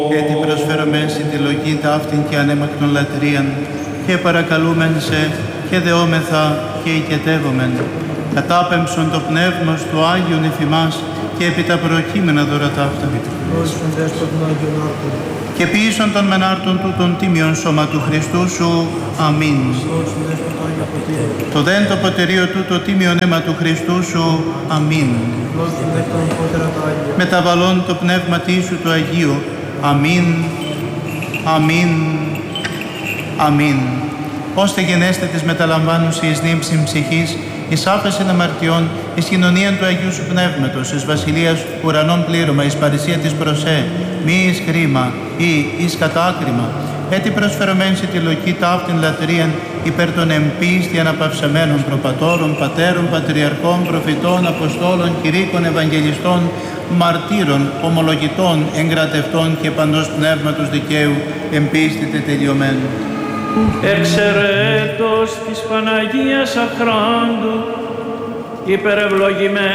Και την προσφέρομεν στην τη λογή ταύτην και ανέμακτον λατρείαν και παρακαλούμεν σε και δεόμεθα και οικετεύομεν. Κατάπεμψον το πνεύμα του Άγιον εφημάς και επί τα προκείμενα δώρα ταύτα. Και ποιήσον των μενάρτων τούτων τίμιον σώμα του Χριστού σου. Αμήν. Το δέν το ποτερίο τούτο τίμιον αίμα του Χριστού σου. Αμήν. Μεταβαλών το πνεύμα σου του Αγίου. Αμήν. Αμήν. Αμήν. Ώστε γενέστε της μεταλαμβάνουσι εις νύμψην ψυχής, εις άφεσιν αμαρτιών, εις κοινωνίαν του Αγίου Σου Πνεύματος, εις βασιλείας ουρανών πλήρωμα, εις παρησία της προσέ, μη εις χρήμα ή εις κατάκριμα, έτι προσφερωμένση τη λογή ταύτην λατρείαν υπέρ των εμπίστη αναπαυσαμένων προπατώρων, πατέρων, πατριαρχών, προφητών, αποστόλων, κηρύκων, ευαγγελιστών, μαρτύρων, ομολογητών, εγκρατευτών και παντός πνεύματος δικαίου, εμπίστητε τελειωμένου. Εξαιρέτως της Παναγίας Αχράντου, υπερευλογημένου